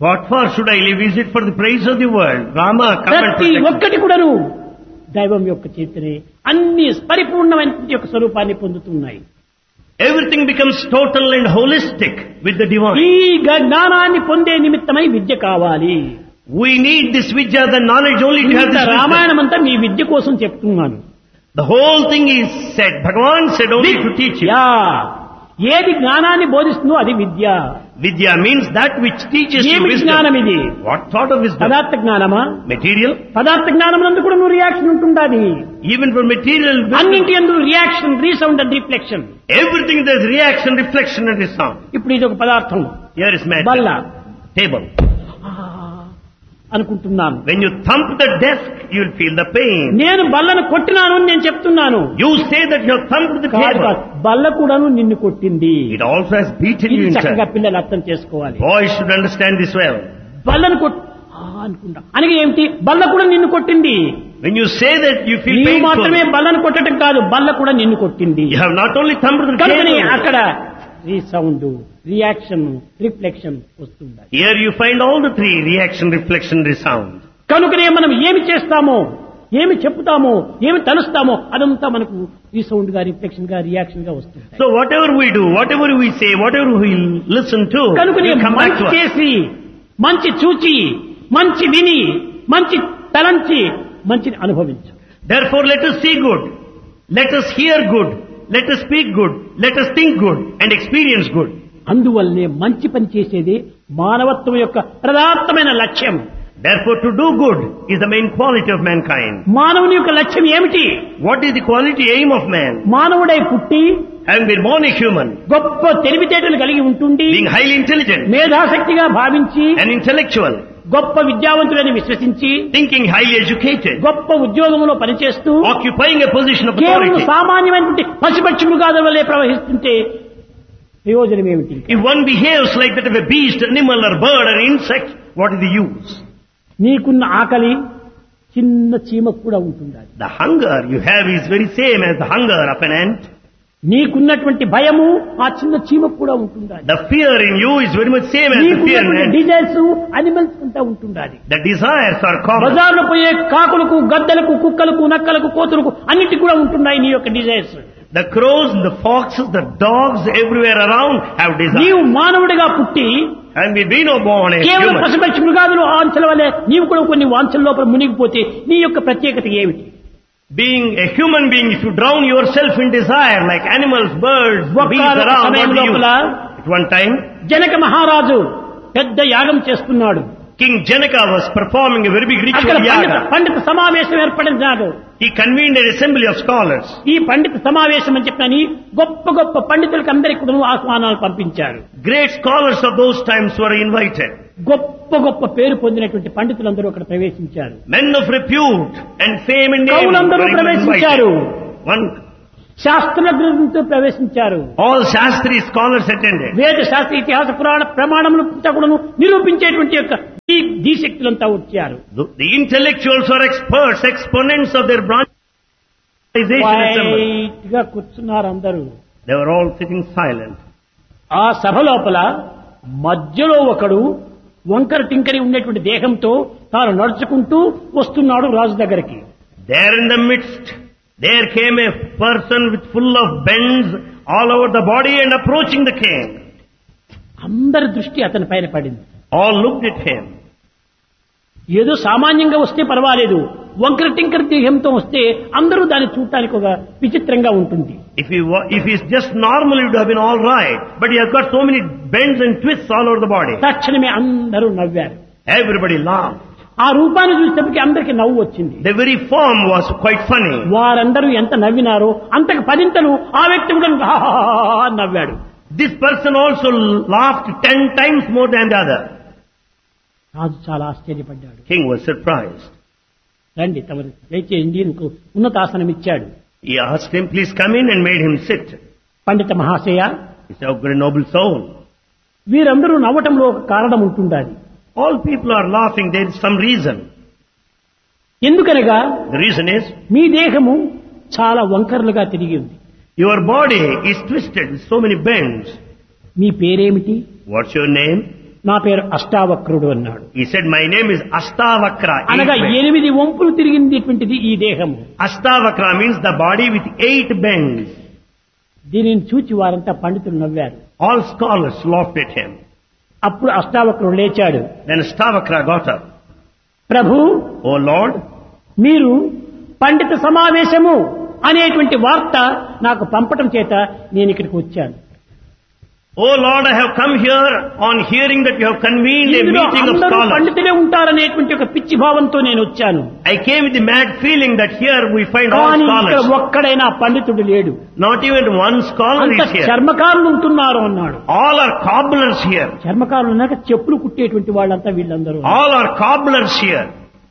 What for should I live? Is it for the praise of the world? Rama, come and ప్రతి protect me. ఒక్కటి కూడాను దైవం యొక్క చేతనే అన్ని పరిపూర్ణమైన యొక్క స్వరూపాన్ని పొందుతున్నాయి. Everything becomes total and holistic with the divine. ఈ జ్ఞానాన్ని పొందే నిమిత్తమై విద్య కావాలి. We need this vidya, the knowledge only to have ఇంత this wisdom. రామాయణం అంతా మీ విద్య కోసం చెప్తున్నాను. The whole thing is said. Bhagavan said only to teach you. Yeah ఏది జ్ఞానాన్ని బోధిస్తుందో అది విద్య. Vidya means that which teaches you ఏమి జ్ఞానం wisdom. ఇది? What sort of wisdom? పదార్థ జ్ఞానమా? Material? పదార్థ జ్ఞానం నందు కూడా నువ్వు రియాక్షన్ ఉంటుండాలి. Even for material wisdom. అన్నింటి యందు reaction, resound and reflection. Everything there's reaction, reflection and sound. ఇప్పుడు ఇది ఒక పదార్థం. Here is matter. బల్ల Table. అనుకుంటున్నాను. When you thump the desk, you will feel the pain. నేను బల్లను కొట్టినాను అని నేను చెప్తున్నాను. You say that you have thumped the కాదు, table. కాదు. బల్ల కూడాను నిన్ను కొట్టింది. It also has beaten you ఇది చక్కగా inside. పిల్లలు అర్థం చేసుకోవాలి. Boys should understand this well. బల్లను అనుకుంటా అనగా ఏమిటి? బల్ల కూడా నిన్ను కొట్టింది. When you say that you feel నీవు painful, మాత్రమే బల్లను కొట్టడం కాదు, బల్ల కూడా నిన్ను కొట్టింది. you have not only thumped the కనుకనే table. అక్కడ రీసౌండ్, రియాక్షన్, రిఫ్లెక్షన్ వస్తుంది. Here you find all the three: reaction, reflection, resound. కనుకనే మనం ఏమి చేస్తామో, ఏమి చెప్తామో, ఏమి తలుస్తామో అదంతా మనకు రీసౌండ్ గా, రిఫ్లెక్షన్ గా, రియాక్షన్ గా వస్తుంది. So whatever we do, whatever we say, whatever we listen to, కనుకనే will come back మంచి to us. చేసి, మంచి చూచి, మంచి విని, మంచి తలంచి, మంచిని అనుభవించు. Therefore let us see good, let us hear good, let us speak good, let us think good and experience good. అందువల్లనే మంచి పని చేసేది మానవత్వం యొక్క ప్రధానమైన లక్ష్యం. Therefore to do good is the main quality of mankind. మానవుని యొక్క లక్ష్యం ఏమిటి? What is the quality aim of man? మానవుడై పుట్టి Having been born a human, గొప్ప తెలివితేటలు కలిగి ఉంటుండి, being highly intelligent, మేధాశక్తిగా భావించి, an intellectual, గొప్ప విద్యావంతులని విశ్వసించి, thinking highly educated, గొప్ప ఉద్యోగంలో పనిచేస్తూ occupying a position of కేవలం authority. సామాన్యమైనటువంటి పశుపక్షి మృగాల వల్లే ప్రవహిస్తుంటే ప్రయోజనం ఏమిటి? If one behaves like that of a beast, animal or bird or insect, what is the use? నీకున్న ఆకలి చిన్న చీమకు కూడా ఉంటుంది. The hunger you have is very same as the hunger of an ant. నీకున్నటువంటి భయము ఆ చిన్న చీమకు కూడా ఉంటుంది. The fear in you is very much same as the fear in నీకున్నటువంటి ant. డిజైర్స్ అనిమల్స్ అంతా ఉంటుంది. The desires are common. బజార్లో పోయే కాకులకు, గద్దలకు, కుక్కలకు, నక్కలకు, కోతులకు అన్నిటికీ కూడా ఉంటున్నాయి నీ యొక్క desires. The crows, the foxes, the dogs everywhere around have desires. నీవు మానవుడిగా పుట్టి And we be no born a కేవలం human. పశుపక్షి మృగాదులు ఆంచల వల్లే నీవు కూడా కొన్ని వాంఛల లోపల మునిగిపోతే నీ యొక్క ప్రత్యేకత ఏమిటి? Being a human being, if you drown yourself in desire like animals, birds, bees ఒక్క around, సమయం what do you? లోపల At one time, జనక మహారాజు పెద్ద యాగం చేస్తున్నాడు. King Janaka was performing a very big అక్కడ ritual yaga. పండిత సమావేశం ఏర్పడినాడు. He convened an assembly of scholars. ఈ పండిత సమావేశం అని చెప్పని గొప్ప గొప్ప పండితులకు అందరికీ కూడా ఆహ్వానాలు పంపించారు. Great scholars of those times were invited. గొప్ప గొప్ప పేరు పొందినటువంటి పండితులందరూ అక్కడ ప్రవేశించారు. Men of repute and fame and name కవులందరూ were ప్రవేశించారు. invited. One, శాస్త్రజ్ఞులతో ప్రవేశించారు. all Shastri scholars attended. వేద శాస్త్ర ఇతిహాస పురాణ ప్రమాణములు కూడా నిరూపించేటువంటి యొక్క ఈ శక్తులంతా వచ్చారు. The intellectuals were experts, exponents of their branch. White గా కూర్చున్నారు అందరూ. They were all sitting silent. ఆ సభ లోపల మధ్యలో ఒకడు వంకర టింకరి ఉండేటువంటి దేహంతో తాను నడుచుకుంటూ వస్తున్నాడు రాజు దగ్గరికి. There in the midst, there came a person with full of bends all over the body and approaching the king. అందరి దృష్టి అతని పైన పడింది. All looked at him. ఏదో సామాన్యంగా వస్తే పర్వాలేదు, వంకర టింకర దేహంతో వస్తే అందరూ దాన్ని చూడటానికి ఒక విచిత్రంగా ఉంటుంది. If he's just normal, it would have been all right. But he has got so many bends and twists all over the body. తక్షణమే అందరూ నవ్వారు. Everybody laughed. ఆ రూపాన్ని చూసేటప్పటికి అందరికి నవ్వు వచ్చింది. The very form was quite funny. వారందరూ ఎంత నవ్వినారో అంతకు పదింతలు ఆ వ్యక్తి కూడా నవ్వాడు. This person also laughed 10 times more than the other. రాజు చాలా ఆశ్చర్యపడ్డాడు. King was surprised. రండి తమరు దయచేయండి, ఉన్నతాసనం ఇచ్చాడు. He asked him, please come in, and made him sit. పండిత మహాశయ, He said, oh, great noble soul. వీరందరూ నవ్వటంలో ఒక కారణం ఉంటుండాలి. All people are laughing. There is some reason. ఎందుకనగా The reason is, మీ దేహము చాలా వంకరలుగా తిరిగి ఉంది. your body is twisted with so many bends. మీ పేరేమిటి? What's your name? నా పేరు అష్టావక్రుడు అన్నాడు. He said, my name is Astavakra. అనగా 8 వంపులు తిరిగింది ఈ దేహము. Astavakra means the body with 8 bends. దీనిని చూచి వారంతా పండితులు నవ్వారు. All scholars laughed at him. అప్పుడు అష్టావక్రుడు లేచాడు. Then Astavakra got up. ప్రభు, Oh Lord, మీరు పండిత సమావేశము అనేటువంటి వార్త నాకు పంపటం చేత నేను ఇక్కడికి వచ్చాను. Oh Lord, I have come here on hearing that you have convened a ఇందులో meeting of అందరూ scholars. పండితులే ఉంటారనేటువంటి ఒక పిచ్చి భావంతో నేను వచ్చాను. I came with the mad feeling that here we find all కానీ ఇక్కడ scholars. ఒక్కడైనా పండితుడు లేడు. Not even one scholar అంత is here. చర్మకారులు ఉంటున్నారు అన్నాడు. All are cobblers here. చర్మకారులు ఉన్నాక చెప్పులు కుట్టేటువంటి వాళ్ళంతా వీళ్ళందరూ. All are cobblers here.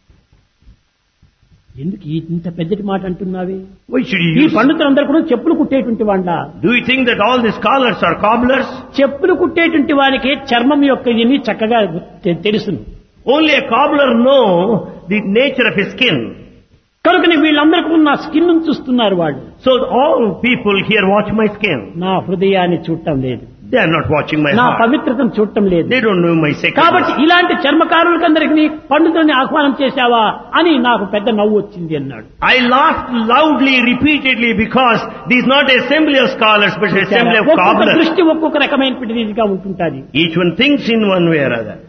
ఎందుకు ఇంత పెద్దటి మాట అంటున్నావే? Why should you ఈ use? పండితులందరూ కూడా చెప్పులు కుట్టేటువంటి వాళ్ళ. Do you think that all the scholars are cobblers? చెప్పులు కుట్టేటువంటి వారికి చర్మం యొక్క ఇది చక్కగా తెలుసును. Only a cobbler know the nature of his skin. కనుకని వీళ్ళందరికీ నా స్కిన్ చూస్తున్నారు వాళ్ళు. So all people here watch my skin. నా హృదయాన్ని చూడటం లేదు. They are not watching my నా heart. పవిత్రతను చూడటం లేదు. They don't know my కాబట్టి sacredness. ఇలాంటి చర్మకారులకందరికీ పండితుల్ని ఆహ్వానం చేశావా అని నాకు పెద్ద నవ్వు వచ్చింది అన్నాడు. I laughed loudly, repeatedly, because this is not an assembly of scholars, but an assembly of ఒక్కొక్క cobblers. దృష్టి ఒక్కొక్క రకమైనటువంటి రీతిగా ఉంటుంటాది. Each one thinks in one way or other.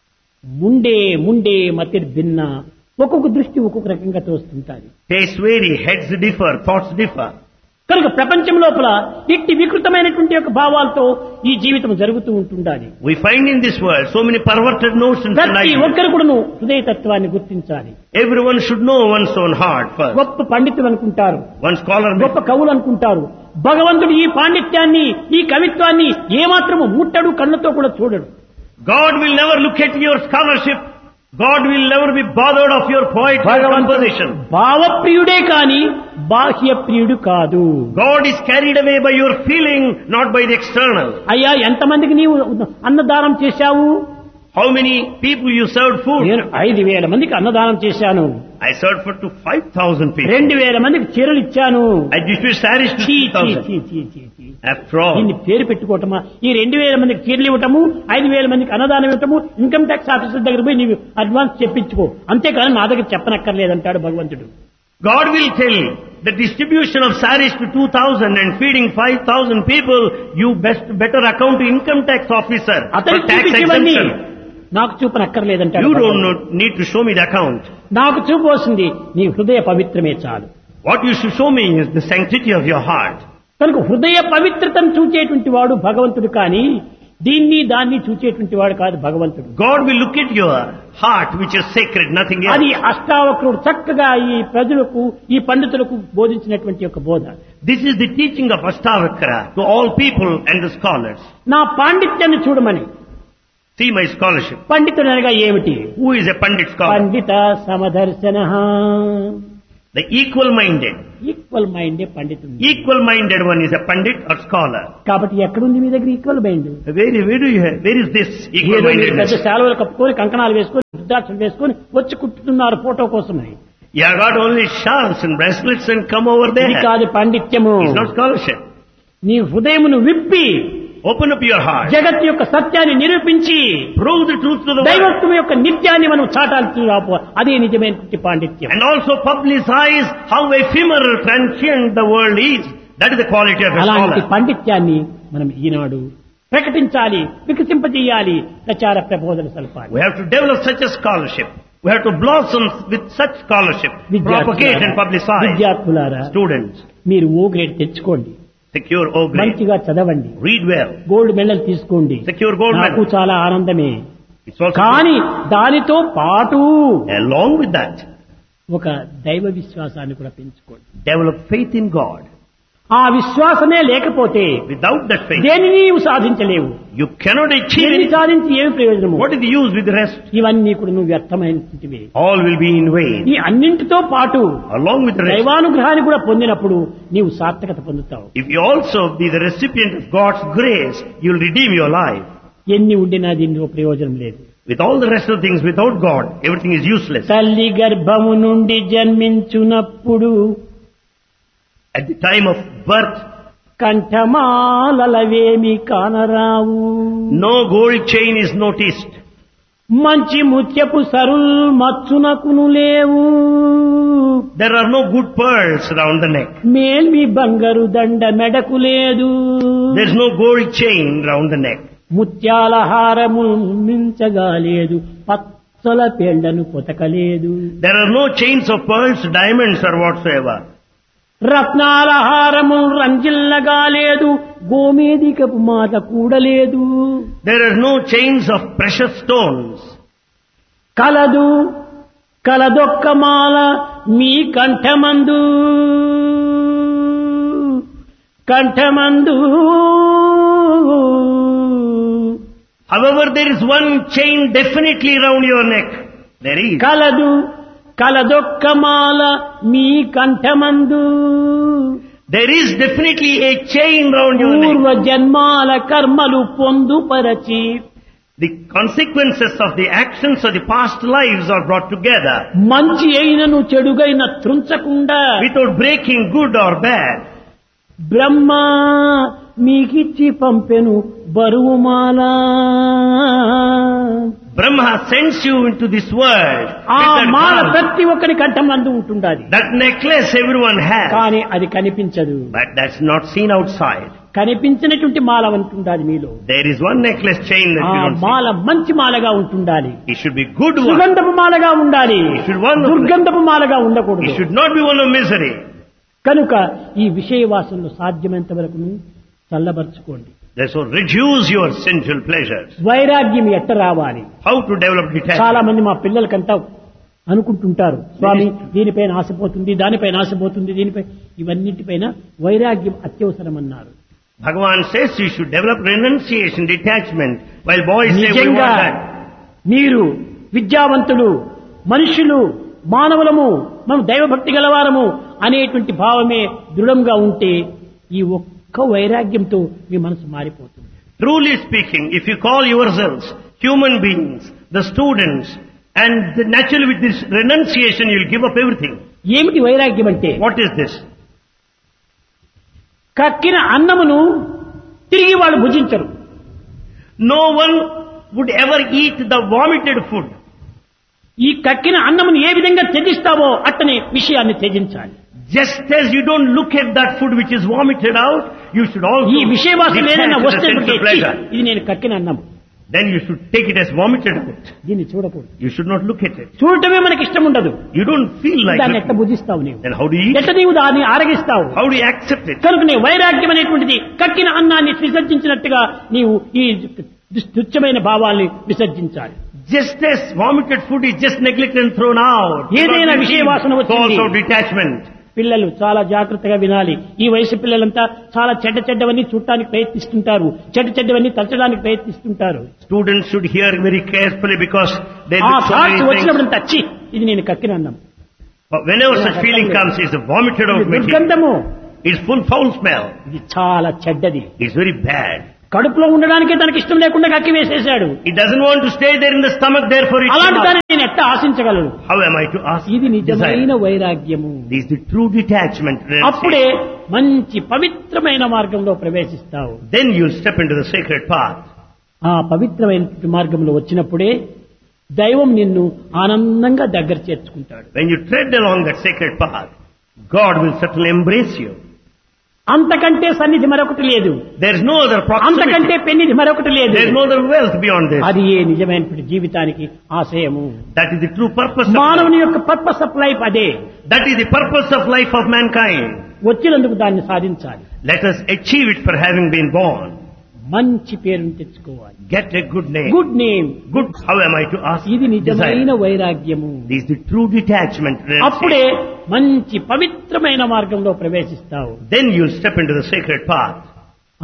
Munde మతిర్ భిన్న, ఒక్కొక్క దృష్టి ఒక్కొక్క రకంగా తోస్తుంటాది. Tastes vary, heads differ, thoughts differ. కనుక ప్రపంచం లోపల ఇట్టి వికృతమైనటువంటి యొక్క భావాలతో ఈ జీవితం జరుగుతూ ఉంటుండాలి. We find in this world so many perverted notions and ప్రతి ideas. ఒక్కరు కూడాను హృదయతత్వాన్ని గుర్తించాలి. Everyone should know one's own heart first. గొప్ప పండితులు అనుకుంటారు, One scholar may గొప్ప కవులు అనుకుంటారు. భగవంతుడు ఈ పాండిత్యాన్ని, ఈ కవిత్వాన్ని ఏమాత్రము ముట్టడు, కళ్ళతో కూడా చూడడు. God will never look at your scholarship. God will never be bothered of your poetry or composition. భావప్రియుడే కాని బాహ్య ప్రియుడు కాదు. God is carried away by your feeling, not by the external. అయ్యా, ఎంతమందికి నీవు అన్నదానం చేశావు? How many people you served food? నేను 5,000 మందికి అన్నదానం చేశాను. I served food to 5,000 people. 2,000 మందికి చీరలు ఇచ్చాను. I distributed sarees to చీ, చీ, 3,000. చీ, చీ, చీ, చీ. After all, దీన్ని పేరు పెట్టుకోవటమా? ఈ 2,000 మందికి చీరలు ఇవ్వటము, 5,000 మందికి అన్నదానం ఇవ్వటము, ఇన్కమ్ ట్యాక్స్ ఆఫీసర్ దగ్గర పోయి నీవు అడ్వాన్స్ చెప్పించుకో, అంతేకాని నా దగ్గర చెప్పనక్కర్లేదంటాడు భగవంతుడు. God will tell the distribution of sarees to 2,000 and feeding 5,000 people, you better account to income tax officer for అతనికి tax చూపించవన్నీ exemption. నాకు చూపనక్కర్లేదంటాడు. You don't need to show me the account. నాకు చూపవలసింది నీ హృదయ పవిత్రమే చాలు. What you should show me is the sanctity of your heart. కనుక హృదయ పవిత్రతను చూచేటువంటి వాడు భగవంతుడు కానీ దీన్ని దాన్ని చూచేటువంటి వాడు కాదు భగవంతుడు. God will look at your heart, which is sacred, nothing అది else. అష్టావక్రుడు చక్కగా ఈ ప్రజలకు, ఈ పండితులకు బోధించినటువంటి యొక్క బోధ. This is the teaching of Astavakra to all people and the scholars. నా పాండిత్యాన్ని చూడమని. See my scholarship. పండితుడు అనగా ఏమిటి? Who is a Pandit scholar? Pandit సమదర్శన. The equal-minded. Equal మైండే పండితుడు. Equal-minded one is a Pandit or scholar. కాబట్టి ఎక్కడుంది మీ దగ్గర equal mind? Where is this పెద్ద equal-mindedness? శాలువలు కప్పుకొని, కంకణాలు వేసుకొని, రుద్రాక్షలు వేసుకొని వచ్చి కుట్టుతున్నారు ఫోటో కోసమని. You have got only shawls and bracelets and come over ఇది there. కాదు పాండిత్యము. It's not scholarship. నీ హృదయమును విప్పి Open up your heart. జగత్ యొక్క సత్యాన్ని నిరూపించి Prove the truth to the world. దైవత్వం యొక్క నిత్యాన్ని మనం చాటాల్సి రాపో, అదే నిజమైనటువంటి పాండిత్యం. And also publicize how ephemeral, transient the world is. That is the quality of a అలాంటి scholar. పాండిత్యాన్ని మనం ఈనాడు ప్రకటించాలి, వికసింపజేయాలి, ప్రచార ప్రబోధన సల్పాలి. We have to develop such a scholarship. We have to blossom with such scholarship. Propagate and publicize. విద్యార్థులారా, Students, మీరు ఓ grade తెచ్చుకోండి, secure O grade. మంచిగా చదవండి, Read well. Gold medal తీసుకోండి. Secure gold నాకు medal. చాలా ఆనందమే. It's also కానీ దానితో పాటు along with that, ఒక దైవ విశ్వాసాన్ని కూడా పెంచుకోండి. develop faith in God. ఆ విశ్వాసమే లేకపోతే Without that faith, దేనిని నీవు సాధించలేవు. you cannot achieve దేన్ని anything. సాధించి ఏమి ప్రయోజనము? What is the use with the rest? ఇవన్నీ కూడా నువ్వు వ్యర్థమైనటువంటివి. All will be in vain. ఈ అన్నింటితో పాటు Along with the rest, దైవానుగ్రహాన్ని కూడా పొందినప్పుడు నీవు సార్థకత పొందుతావు. if you also be the recipient of God's grace, you'll redeem your life. ఎన్ని ఉండినా దీనిలో ప్రయోజనం లేదు. With all the rest of things, without God, everything is useless. తల్లి గర్భము నుండి జన్మించునప్పుడు At the time of birth, కంఠమాలవేమి కానరావు. No gold chain is noticed. మంచి ముత్యపు సరుల్ మచ్చునకును లేవు. There are no good pearls around the neck. మేల్మి బంగారు దండ మెడకు లేదు. There is no gold chain around the neck. ముత్యాల హారము మించగా లేదు, పచ్చల పేళ్లను పొతకలేదు. There are no chains of pearls, diamonds or whatsoever. రత్నాల హారము రంజిల్లగా లేదు, గోమేదికపు మాట కూడలేదు. There are no chains of precious stones. కలదు కలదొక్క మాల మీ కంఠమందు, కంఠమందు. However, there is one chain definitely around your neck. There is. కలదు కలదొక్క మాల మీ కంఠమందు. There is definitely a chain around your పూర్వ neck. జన్మాల కర్మలు పొందుపరచి, The consequences of the actions of the past lives are brought together మంచి అయినను చెడుగైన త్రుంచకుండా without breaking good or bad. బ్రహ్మ మీకిచ్చి పంపెను బరువుమాల. Brahma sends you into this world. ఆ with that Mala crown. ప్రతి ఒక్కరి కంఠమందు ఉంటుండాలి, That necklace everyone has. కానీ అది కనిపించదు. But that's not seen outside. కనిపించినటువంటి మాల ఉంటుండాలి మీలో. There is one necklace chain that ఆ you don't see. మాల మంచి మాలగా ఉంటుండాలి, It should be good one. సుగంధపు మాలగా ఉండాలి, It should one of దుర్గంధపు మాలగా It ఉండకూడదు. should not be one of misery. కనుక ఈ విషయ వాసనలు సాధ్యమైనంత వరకు చల్లబరుచుకోండి. Therefore reduce your sensual pleasures. వైరాగ్యం ఎట్ట రావాలి? How to develop చాలా detachment? మంది మా పిల్లలకంతా అనుకుంటుంటారు, స్వామి దీనిపైన ఆశపోతుంది, దానిపైన ఆశపోతుంది, దీనిపై ఇవన్నిటిపైన వైరాగ్యం అత్యవసరం అన్నారు. Bhagavan says you should develop renunciation, detachment, while boys say we నిజంగా want that. మీరు విద్యావంతులు, మనుషులు, మానవులము, మనం దైవభక్తి గలవారము అనేటువంటి భావమే దృఢంగా ఉంటే ఈ ఒక్క వైరాగ్యంతో మీ మనసు మారిపోతుంది. Truly speaking, if you call yourselves human beings, the students, and naturally with this renunciation you will give up everything. ఏమిటి వైరాగ్యం అంటే? What is this? కక్కిన అన్నమును తిరిగి వాళ్ళు భుజించరు. No one would ever eat the vomited food. ఈ కక్కిన అన్నమును ఏ విధంగా త్యజిస్తావో అట్టనే విషయాన్ని త్యజించాలి. Just as you don't look at that food which is vomited out, you should also ఈ విషయవాసన ఏదైనా detach the వస్తే sense of pleasure. ఇది నేను కక్కిన అన్నం, Then you should take it as vomited out. దీన్ని చూడకూడదు. You should not look at it. చూడటమే మనకి ఇష్టం ఉండదు. You don't feel like దాన్ని it. ఎట్ట భుజిస్తావు నీవు? Then how do you eat? ఎట్ట నీవు దాన్ని ఆరగిస్తావు? How do you accept it? కనుకనే వైరాగ్యం అనేటువంటిది కక్కిన అన్నాన్ని విసర్జించినట్టుగా నీవు ఈ తుచ్చమైన భావాల్ని విసర్జించాలి. Just as vomited food is just neglected and thrown out. ఏదైనా విషయ వాసన So వచ్చింది. also detachment. పిల్లలు చాలా జాగ్రత్తగా వినాలి. ఈ వయసు పిల్లలంతా చాలా చెడ్డవన్నీ చూడటానికి ప్రయత్నిస్తుంటారు, చెడ్డవన్నీ తలచడానికి ప్రయత్నిస్తుంటారు. Students should hear very carefully because they ఆ look so thoughts many things. వచ్చినప్పుడు తచ్చి ఇది నేను కక్కిన అన్నం, But whenever such feeling comes, it's a vomited out ఇది material. దుర్గంధము, It's full foul smell. ఇది చాలా చెడ్డది. It's very bad. కడుపులో ఉండడానికే తనకి ఇష్టం లేకుండా కక్కి వేసేశాడు. It doesn't want to stay there in the stomach, therefore it అలాంటి should not. దాన్ని నేను ఎట్ట ఆశించగలను? How am I to ask? ఇది నిజమైన Desire. వైరాగ్యము. This is the true detachment. అప్పుడే మంచి పవిత్రమైన మార్గంలో ప్రవేశిస్తావు. Then you'll step into the sacred path. ఆ పవిత్రమైన మార్గంలో వచ్చినప్పుడే దైవం నిన్ను ఆనందంగా దగ్గర చేర్చుకుంటాడు. When you tread along that sacred path, God will certainly embrace you. అంతకంటే సన్నిధి మరొకటి లేదు, There is no other అంతకంటే proximity. పెన్నిధి మరొకటి లేదు. There is no other wealth beyond this. అది ఏ నిజమైనటువంటి జీవితానికి ఆశయము. That is the true purpose of మానవుని life. యొక్క పర్పస్ ఆఫ్ లైఫ్ అదే. That is the purpose of life of mankind. వచ్చినందుకు దాన్ని సాధించాలి. Let us achieve it for having been born. మంచి పేరుని తెచ్చుకోవాలి. Get a good name. Good name. Good. How am I to ask? ఇది నిజమైన Desire. వైరాగ్యము. This is the true detachment. అప్పుడే మంచి పవిత్రమైన మార్గంలో ప్రవేశిస్తావు. Then you'll step into the sacred path.